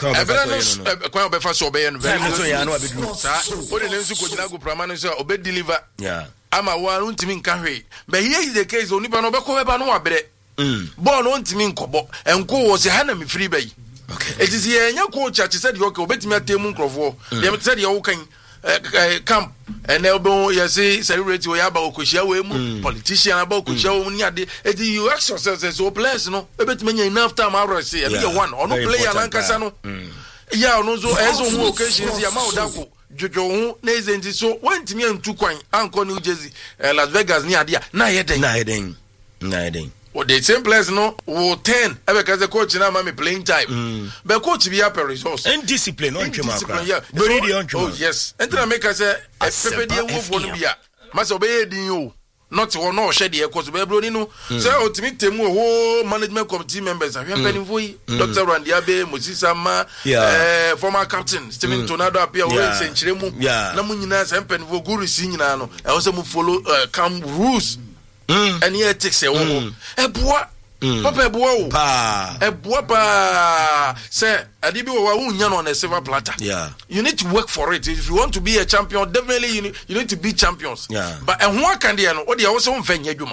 kwa obefa so obe no very so ya no abedu sa o de lensu ko jina go prama no so obe deliver ama wa ntimi nka hwe but here is the case oni ba no be ko be ba no abre ball no ntimi nkobo enko wo se hana me free bay okay it is here nya coach at said okay obetimi atemu nkrofo dem said you kan camp and elbow you see celebrate we aba okoshia we mu politician aba okoshia we ni ade it you exercise so players no obetimi nya enough time around say you one or no player lankasa no ya no so ezo mu occasions ya ma odako jojo hu na ezenti so wantimi antu kwan anko New Jersey Las Vegas ni ade na yeden or the same players no will 10 because the coach na me playing time but coach be up results and discipline on yeah oh yes enter make us pepe dey wo for no bia mase obey din o not one no share the course be bro ni no say ultimate temu whole management committee members and we voy Dr. Randy Abe Moses Sama former captain Steven Tornado appear we century mu na mu nyina say penvo guru si nyina no e also mu follow camp rules and here takes a woman eboa papa eboa eboa pa say adibi wa unya no on a silver platter you need to work for it if you want to be a champion definitely you need to be champions but and who can dey no o dey also mfanya adwuma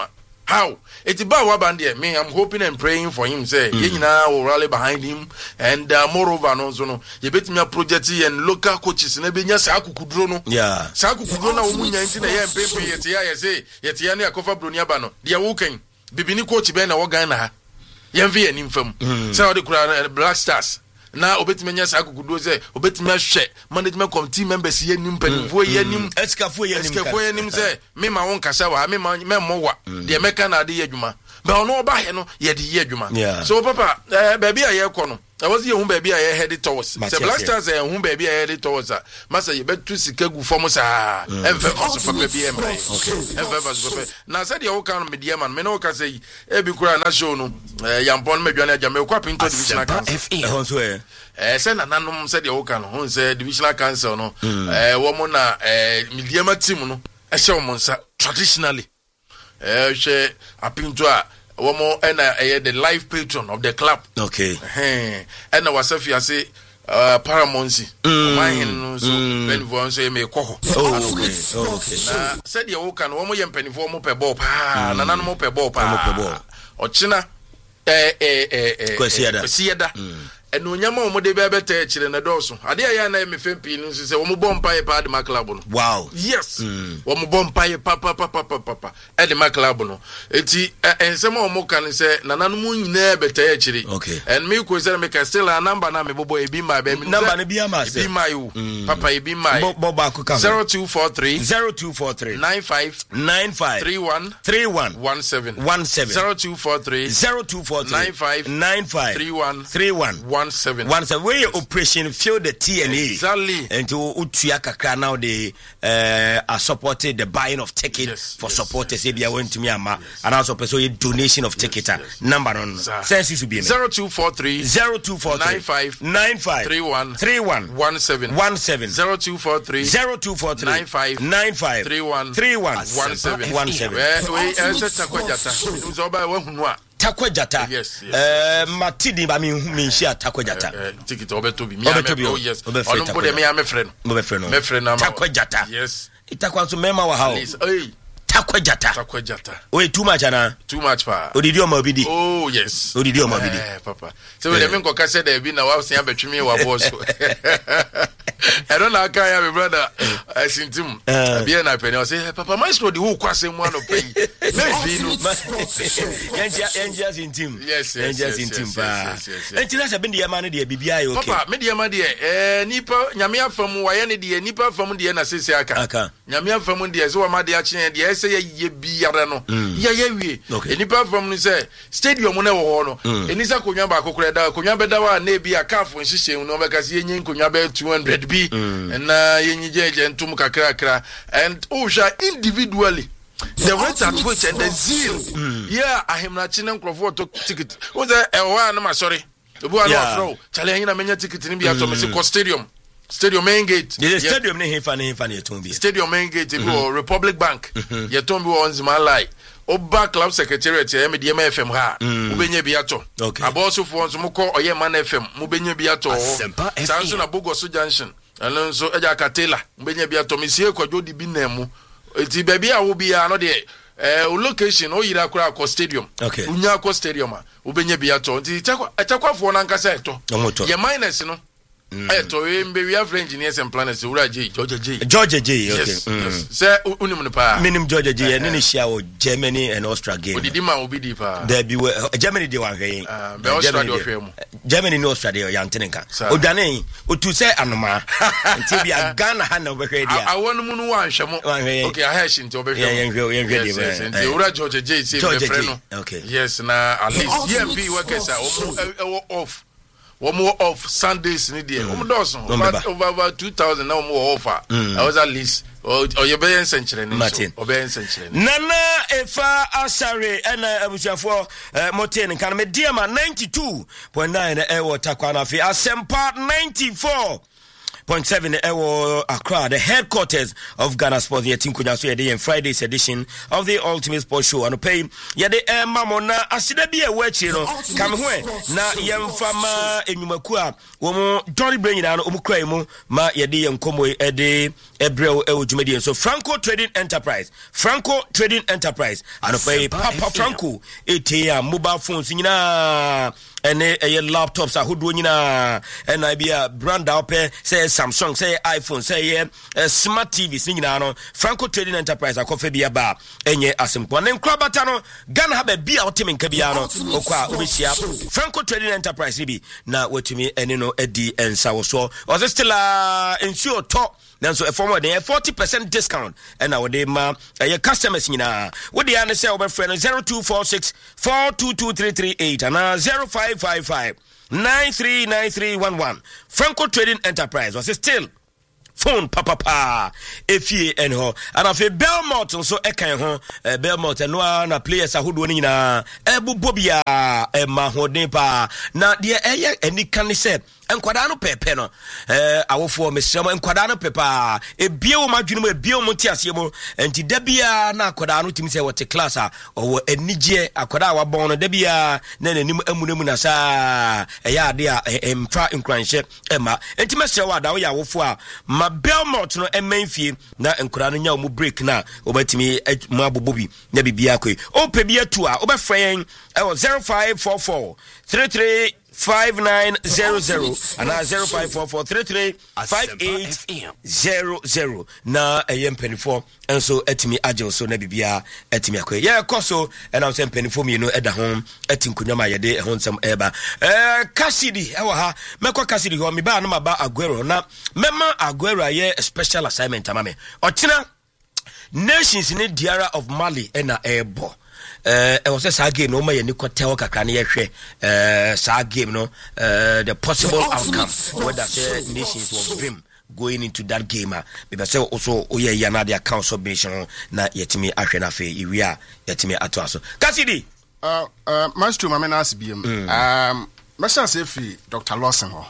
How? It's about Wabandi. Me, I'm hoping and praying for him. Say, you will rally behind him, and moreover, no, you bet me a project and local coaches and everything. Saku Kudrono. Yeah. Saku Kudrona, Umunya, and Pepe, yet say, yet Yania Kofa Bruniabano. They are walking. Bibini coach Ben Wagana. Yamvi and infam. Saudi Black Stars. Now, Obetimania Saku Kudoze, Obetimia She, management committee members, Yenim Penvoy, Yenim, Escafoyanim, say, me my own Casawa, me my Mowa, the American idea, Juma. But no by yet the Yeduma. So, Papa, baby, I kono. I was your home baby, I headed towards. The Black Stars and home baby, I headed towards. Master, you bet to Sikagu Formosa, and for baby, okay. Now, said the old kind of medium and Menoka say, Ebukura National, Yampon Mediana Jamaica into divisional council. Send an unknown said the old kind of said divisional council, no, woman, medium team, a show monster traditionally. She appeal to her. One more, and the life patron of the club. Okay. And I was a say, Paramonsi. Mine, so when one say, me coho. Okay. Said the old can one more penny for more per ball, and an animal per ball, or China, Siada. And when Yamo de Bebe children a dozen, I dare name me Fempin, say, one bomb pie at my club. Wow. Yes. One bomb pie, papa, at the Maclabono. It's and some more can say, Nanamun never actually. Okay. And me could make a still a number, boy, be my baby. Number be my papa, be my 0243 95 31 0243 95 31 Once a way operation feel the TNA exactly and to Utuya Kakra now they are supported the buying of tickets for supporters. If you went to Myanmar and also pursue a donation of ticket number on sense to be 0243 95 31 17 0243 95 31 17 Takwajata. Yes. Matidi ba mi share Takwajata. Ticket obeto bi. Oh yes. Onu put me am friend. Me friend am. Takwajata. Yes. Itakwanso mema wa how. Takwajata. Wait, too much ana. Too much pa. Odidi o mabidi. Oh yes. Odidi o mabidi. Papa. So we dem nko ka say there be na wa say abetwemi wa boss. I don't know how my brother I seen him. Be na penny. I say Papa Maestro the who kwase mu ano pay. Engineers in team. Yes. Engineers have been the man the BBI okay. Papa, me the man the nipa nyame afam wa ye ne de nipa afam de na sese aka. Nyame afam de so ma de a chen de say ye biara no. Ye wie. Nipa afam no say stadium na wo ho no. Enisa konwa ba kokora da konwa beda wa na bi akafo nhihye no be ka se yenyin konwa be 200 bi. And yenyi jeje ntum kakra and individually the rate at which and the zeal I am not chin crofo to ticket was a one na sorry obu ana fro challenge na menya ticket ni bi ato me se stadium main gate stadium ne hefa ne ton bi stadium main gate go Republic Bank ye ton bi on zima lie Oba club secretariat me de FM ha ubenya bi ato aboso fo nso mko oye man FM mubenya bi ato sanso na Bogoso Junction and so eja katela mbenya bia to mesie kwadwo di bi na mu eti baby a wo bia no de location o yira kura ko stadium unya ko stadium a ubenya bia to enti echakwafo na nkasa eto ye minus no eto we mbe we have engineers and planners ura J George J okay say unim no pa minim George J ne share wo Germany and Austria game odidi ma obi di pa there be Germany dey wan hwe be Austria dey hwe mu Germany no Austria dey yantenka odwane otu say anoma nti bia Ghana ha na obehwe dia awon mu no wan hwe mu okay I hear shin to obehwe yenhwe dia nti ura George J say be friend no yes na at least EMP workers are off one more off Sundays in the over 2,000 now more offer. I was at least or your being century Martin obeying century Nana Efa Asare and Abushafo Moten and Kaname Diama 92.9 Ewa Takwana Fi Asempa 94.7 101.7 Accra, the headquarters of Ghana Sports. Yet Tinkunya so yede Friday's edition of the Ultimate Sports Show. And pay yede mamona asida bi ewachi no come hwe na yemfama enyumakua wo Johnny Brain na no omukra mu ma yede yenkomo ede ebrel ewujumedi. So Franco Trading Enterprise and pay Papa Franco etia mobile phones nyina ene laptops ahodo nyina ena bia brand out say Samsung, say iPhone, say smart TVs nyina no Franco Trading Enterprise akofa bia ba enye asempo ne nkrabata no Ghana ha ba bia otimi nka bia no okwa obehia Franco Trading Enterprise bi na watumi ene no edi ensa wo so was still ensure top nanso former dey 40% discount and our day ma your customers nyina wo dey an say over friend 0246 422338 and 0555 939311 Franco Trading Enterprise was still phone papa efie enho and afi Belmont so ekan ho Belmont no na players ahodo ni nyina ebobobia mahoden pa na de eye anika ne se enkwada no pepe no awofo mesrem enkwada no pepa ebie wo madwene mu ebie wo tiase mu enti da bia na akwada no timi se wote class a owo enigye akwada wa bon no da bia na nanim amunemu na sa eya ade a emfa nkranhye ema enti mesrem wa da wo ya awofo a ma Belmont no emanfie na enkwada no nya mu break na obatimi mu abobobi na bibia koi o pe bia tu a obefren 0544 33 5900 and 0544335800 na penifo and so etimi agile so na bibia etimi akwe koso and I'm saying penifo me no eda home etinkunyama yede honsam eba Cassidy ha mekwa Cassidy ho me ba no maba Aguero na mema Aguero ye special assignment amame otina nations in the diara of Mali ena ebo was a game no my Nicotel Kakani sa game no the possible outcome whether say nations of him going into that game because say also oye yana their council submission na yetimi ahwe na fe iwia yetimi ato aso Cassidy master mama na asbiem masa say fi Dr. Lawson ho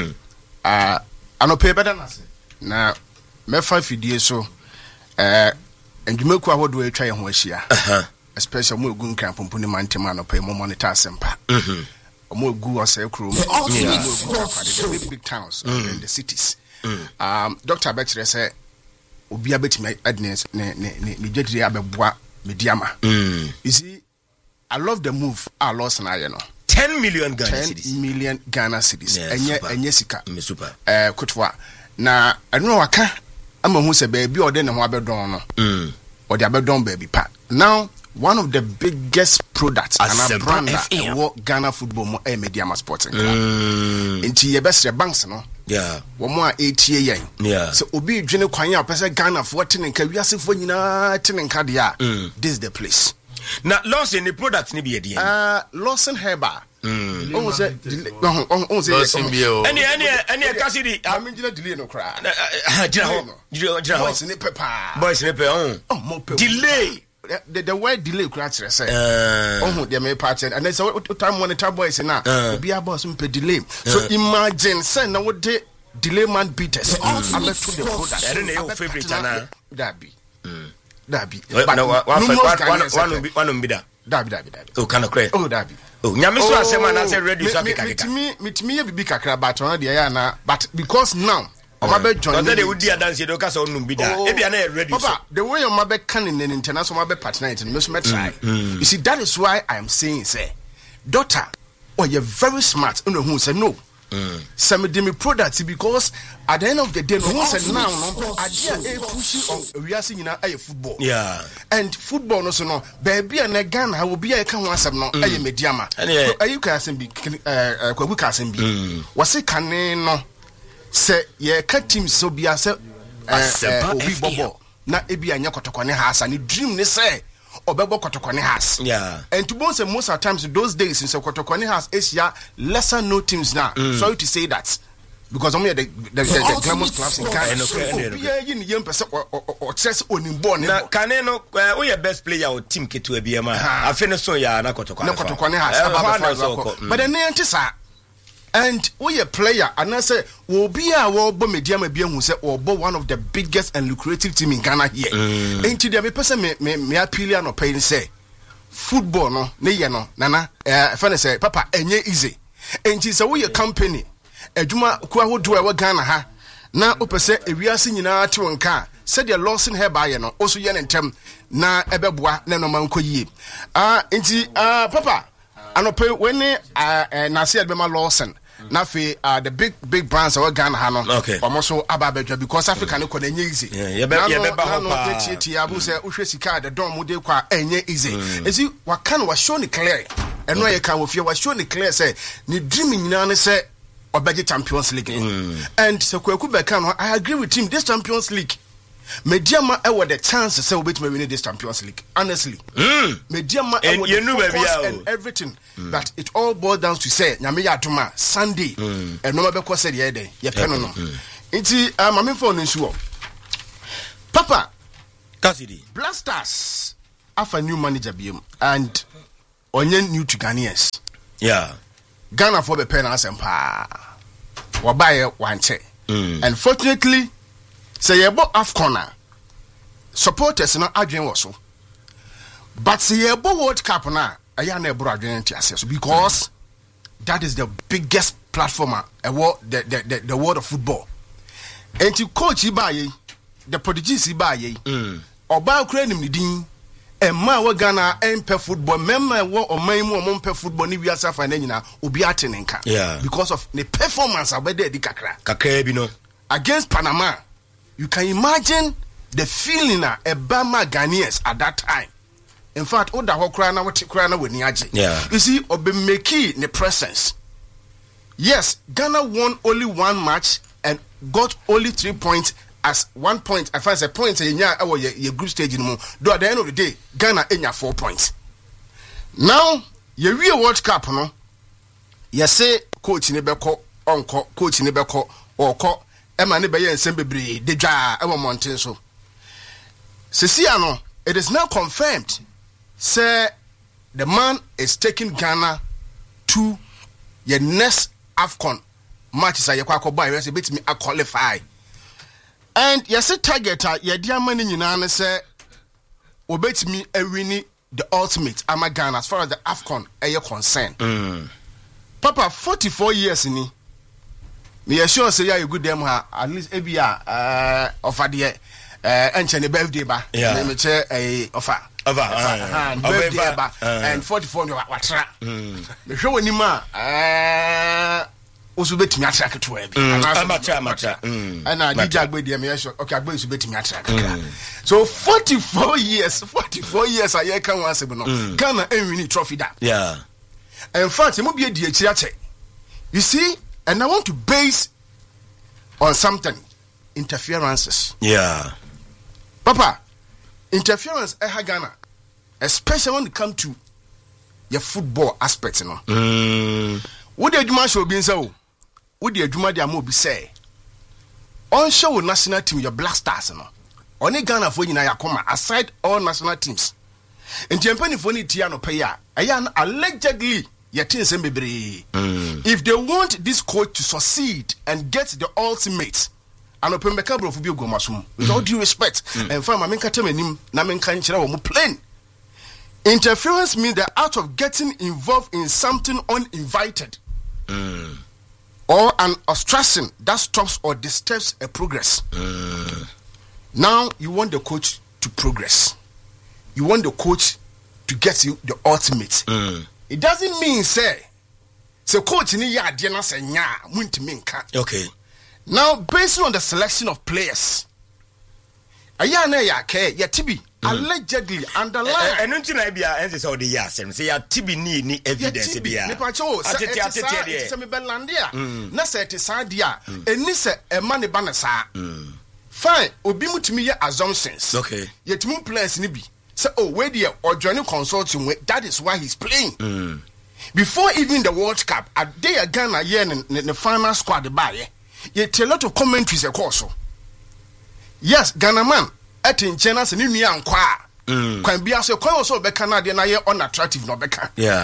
anope beda na se na mefa fidie so ndwumaku ahodo atwa ye ho ahia especially mo egu nkran pomponi mantema no pay mo monitor sempa mo egu ose krom big towns in the cities Dr. Bechere say obi abetimi adness ne jediri abeboa mediama you see I love the move I lost na ye no 10 million Ghana cedis 10 million Ghana cedis enye sika super kutwa na eno waka ama hu se baby ode ne ho abedon no ode abedon baby pa now one of the biggest products and a brand that Ghana football mo Mediama Sporting nti ye best banks no wo mo a etie yen so obi dwene kwan a pese Ghana for tenenka wiasefo nyina tenenka de a this is the place na Lawson the product ni be ye Lawson Herba on say any Cassidy I mean delay no cry boys ni pe delay the word delay crash say they may patch and then so time monitor boys na be about some delay so imagine say na what the delay man beaters I'm to the product I don't know your favorite na that be but one be that oh can cry oh that be oh nyame so asema na say ready so akeka me be kakra but on the na but because now Omabe join they would dance you kasa onum bi da e bia na ready so the way Omabe can in an international Omabe partner it me try you see that is why I am saying say daughter you're very smart and who say no some of them products because at the end of the day no who say now no idea push on we are seeing football and football no so no baby and Ghana will be a can one some no mediama so you can say be kwaku can say be was it can no say ye ka team so bia say obi bobo na ebi anya kotokone house and dream ne say obebo kotokone house and to both say most of times those days since kotokone house Asia lesser no teams now sorry to say that because I'm here the Glamour clubs in Ghana yeah you yem person or chess onimbo na kane no who your best player or team ketu ebia ma afene so ya na kotokone house but the name is And we a player, and I say, will be our media who say, or one of the biggest and lucrative team in Ghana here. Ain't there a person me appeal no pay say football no, nana, if say, Papa, and easy. And it's a way a company, a Juma Kwa do our Ghana ha. Now, opposite a real senior to one car, said your loss in her by also yen and tem na ebeboa na no manko yi. Papa, anope when na see Bema Lawson. Na fe the big brands our Ghana ha no omoso ababedwa because Africa no ko na easy yeah be ba no tete abu say uhwe sika the don mu de kwa enye easy ezi waka wa show ni clear eno ye kan wo fie wa show ni clear say ni dream nyina ne say obeje Champions League and so kwaku beka no I agree with him. This Champions League Mediama ever the chance to say we bet me win this Champions League. Honestly, Mediama ever the focus and everything. But it all boils down to say nyame ya tuma Sunday and no matter what said ye day ye pen no. Iti mame phone nsuo. Papa Cassidy Blasters have a new manager biem and onye new to Ghanaians. Yeah. Ghana for the pen asempa. Wabaye wanche. And fortunately say yebo AFCON supporters na adwen wo so but say yebo World Cup na aya na ebro adwen tiase because that is the biggest platform the world of football. And to coach ibaye the Portuguese ibaye oba kura nim din emma wo Ghana empe football memma wo oman mu ompe football ni wiasa fa na nyina obi atenenka because of the performance abede di kakra bi no against Panama. You can imagine the feeling a Bama Ghanaians at that time. In fact, all the whole crana with Niaji. Yeah. You see, Obemeki in the presence. Yes, Ghana won only one match and got only 3 points as 1 point. I find a point in your group stage in though at the end of the day, Ghana in your 4 points. Now, your real World Cup, no? You say coach Nebeko, uncle, coach Nebeko, or call. Emma ne beye nsembebere de dwa ewo mountain so Sesiano it is now confirmed say the man is taking Ghana to your next AFCON matches a yakwa akoba we say betimi a qualify and yes target ye dia mani nyina ne say obetimi awini the ultimate ama Ghana as far as the AFCON are concerned. Papa 44 years ni me sure say you good them at least ebia offer the enchene birthday ba me che offer birthday ba and 44 no watra me hwe woni ma osu betimi attract to abi amacha ana DJ Agbedi me sure okay Agbedi osu betimi attract so 44 years aye kan wan sebe no Ghana enwini trophy da in fact mo bi di akira che you see. And I want to base on something. Interferences. Yeah. Papa, interference in Ghana, especially when it comes to your football aspects, you know. What the Juma show being so? What the Juma de Amobi say? On show national team, your Black Stars, you know. Only Ghana for you now, aside all national teams. In Japan, if only Tiano Paya, I allegedly. If they want this coach to succeed and get the ultimate, and open the cabin of Bigo Masum, with all due respect, and fromAmenkatem, Namenkan plain. Interference means the act of getting involved in something uninvited or an obstruction that stops or disturbs a progress. Now you want the coach to progress, you want the coach to get you the ultimate. It doesn't mean say coach ni ya de na say nya muntimi nka. Okay. Now based on the selection of players, aya na ya ke ya tibi allegedly underline. Enunti na bia ense say the ya say ya tibi ni evidence bia. Me pa cho say me belandia na say te sa dia eni say e ma ne ba na sa. Fine, obi mutimi ya assumptions. Okay. Yetimu players ni bi. So, where the or joining consulting, that is why he's playing. Before even the World Cup, at day again, a year in the final squad, by yet a lot of commentaries, of course. Yes, Ghana man, at in China, and in Yan Kwa, can be as a call also be Canadian, unattractive, no becker. Yeah.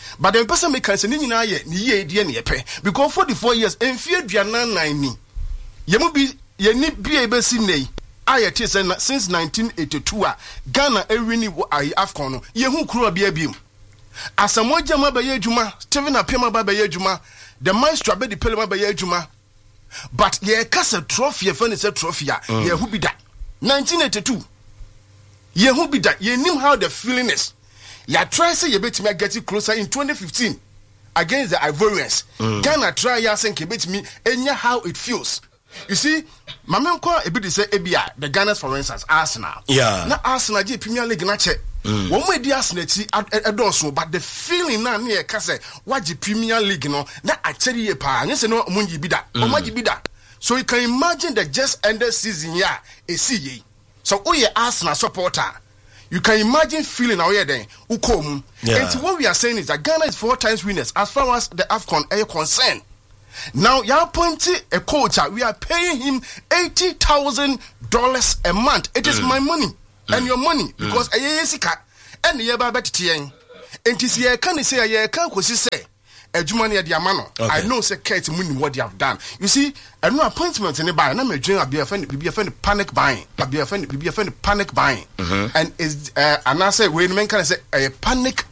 but the person make sense ni nyina ye ni ye die ne yepe because 44 years enfie duanan nan ni yemu bi ye ni bia be si nei aye tie since 1982 Ghana ewini AFCON no ye hu kuro bia biem Asamoah Jama ba ye adwuma Steven Appiah ba ye adwuma the Maestro be the Pelema ba ye adwuma but ye kasa trophy ye fani say trophy ya ye hu bi da 1982 ye hu bi da ye nim how the feeling is ya try say ye betimi get closer in 2015 against the Ivorians Ghana try ya say ke betimi enya how it feels. You see, Mamenko a bit say Ebia, the Ghana's for instance, Arsenal. Yeah. Now Arsenal Premier League na che. One way the Arsenal adorso, but the feeling now near Kase, what the Premier League no, na actually a pa, and you say no munji bida, omaji bida. So you can imagine the just ended season yeah, a CE. So oh yeah, Arsenal supporter. You can imagine feeling out here then, ukom. And what we are saying is that Ghana is 4 times winners as far as the AFCON are concerned. Now, you appointed a coach. We are paying him $80,000 a month. It is my money and your money because a yesika and the yaba betting. And this year, can say a year can't say a Jumani at Yamano. I know, say, Kate Moon, what you have done. You see, a no appointment in the buy, and I'm a dream. I'll be offended, panic buying. I'll be offended, panic buying. And is and I say, wait a minute, can I say a panic